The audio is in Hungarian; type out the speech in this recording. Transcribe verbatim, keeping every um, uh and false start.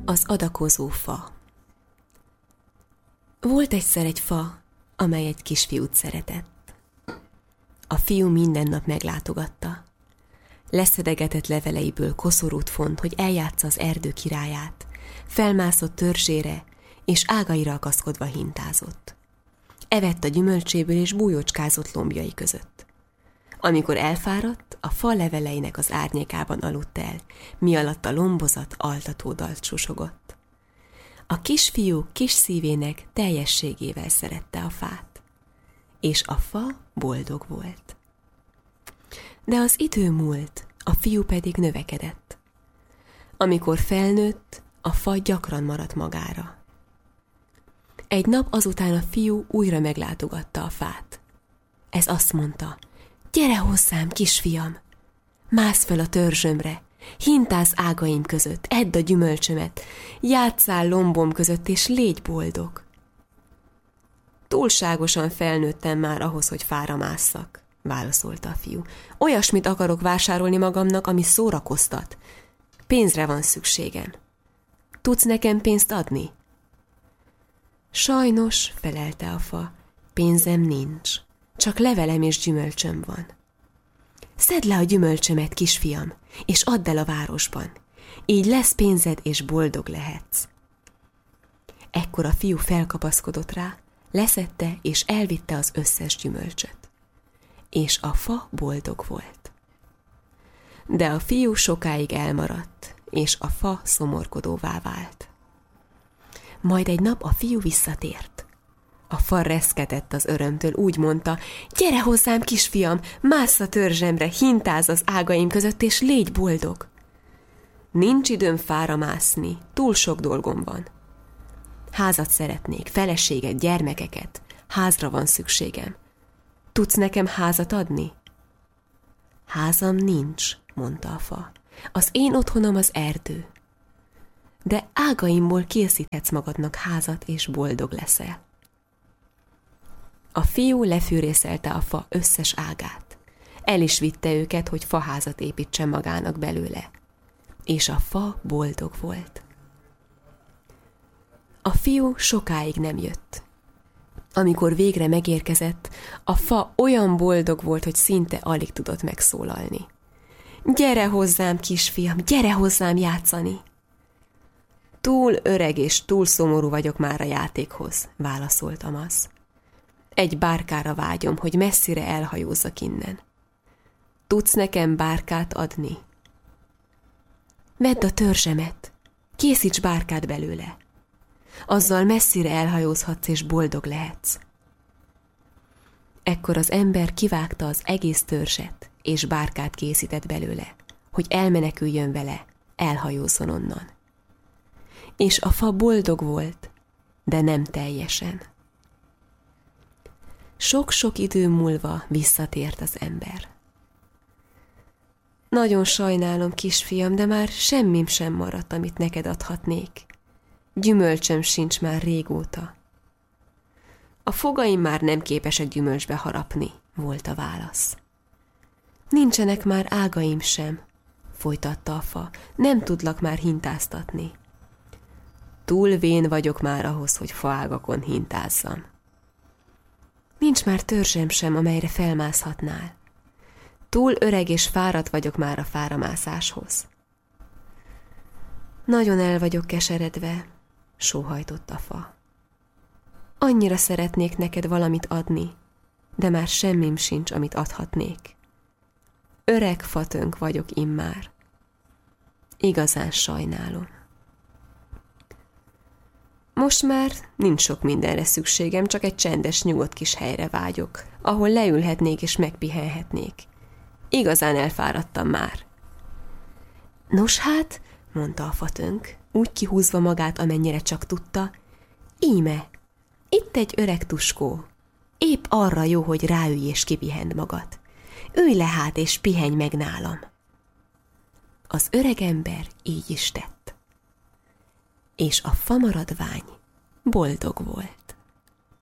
Az adakozó fa. Volt egyszer egy fa, amely egy kisfiút szeretett. A fiú minden nap meglátogatta. Leszedegetett leveleiből koszorút font, hogy eljátsza az erdő királyát, felmászott törzsére, és ágaira akaszkodva hintázott. Evett a gyümölcséből, és bújócskázott lombjai között. Amikor elfáradt, a fa leveleinek az árnyékában aludt el, mi alatt a lombozat altató dalt susogott. A kisfiú kis szívének teljességével szerette a fát, és a fa boldog volt. De az idő múlt, a fiú pedig növekedett. Amikor felnőtt, a fa gyakran maradt magára. Egy nap azután a fiú újra meglátogatta a fát. Ez azt mondta: gyere hozzám, kisfiam! Mász fel a törzsömre, hintázz ágaim között, edd a gyümölcsömet, játsszál lombom között, és légy boldog. Túlságosan felnőttem már ahhoz, hogy fára másszak, válaszolta a fiú. Olyasmit akarok vásárolni magamnak, ami szórakoztat. Pénzre van szükségem. Tudsz nekem pénzt adni? Sajnos, felelte a fa, pénzem nincs, csak levelem és gyümölcsöm van. Szedd le a gyümölcsömet, kisfiam, és add el a városban. Így lesz pénzed, és boldog lehetsz. Ekkor a fiú felkapaszkodott rá, leszedte, és elvitte az összes gyümölcsöt. És a fa boldog volt. De a fiú sokáig elmaradt, és a fa szomorkodóvá vált. Majd egy nap a fiú visszatért. A fa reszketett az örömtől, úgy mondta: gyere hozzám, kisfiam, mász a törzsemre, hintázz az ágaim között, és légy boldog. Nincs időm fára mászni, túl sok dolgom van. Házat szeretnék, feleséget, gyermekeket, házra van szükségem. Tudsz nekem házat adni? Házam nincs, mondta a fa. Az én otthonom az erdő. De ágaimból készíthetsz magadnak házat, és boldog leszel. A fiú lefűrészelte a fa összes ágát. El is vitte őket, hogy faházat építsen magának belőle. És a fa boldog volt. A fiú sokáig nem jött. Amikor végre megérkezett, a fa olyan boldog volt, hogy szinte alig tudott megszólalni. Gyere hozzám, kisfiam, gyere hozzám játszani! Túl öreg és túl szomorú vagyok már a játékhoz, válaszoltam az. Egy bárkára vágyom, hogy messzire elhajózzak innen. Tudsz nekem bárkát adni? Vedd a törzsemet, készíts bárkát belőle. Azzal messzire elhajózhatsz, és boldog lehetsz. Ekkor az ember kivágta az egész törzset, és bárkát készített belőle, hogy elmeneküljön vele, elhajózzon onnan. És a fa boldog volt, de nem teljesen. Sok-sok idő múlva visszatért az ember. Nagyon sajnálom, kisfiam, de már semmim sem maradt, amit neked adhatnék. Gyümölcsöm sincs már régóta. A fogaim már nem képesek gyümölcsbe harapni, volt a válasz. Nincsenek már ágaim sem, folytatta a fa, nem tudlak már hintáztatni. Túl vén vagyok már ahhoz, hogy faágakon hintázzam. Nincs már törzsem sem, amelyre felmászhatnál. Túl öreg és fáradt vagyok már a fáramászáshoz. Nagyon el vagyok keseredve, sóhajtott a fa. Annyira szeretnék neked valamit adni, de már semmim sincs, amit adhatnék. Öreg fatönk vagyok immár. Igazán sajnálom. Most már nincs sok mindenre szükségem, csak egy csendes, nyugodt kis helyre vágyok, ahol leülhetnék és megpihenhetnék. Igazán elfáradtam már. Nos hát, mondta a fatönk, úgy kihúzva magát, amennyire csak tudta, íme, itt egy öreg tuskó. Épp arra jó, hogy ráülj és kipihend magad. Ülj le hát és pihenj meg nálam. Az öreg ember így is tett. És a famaradvány boldog volt.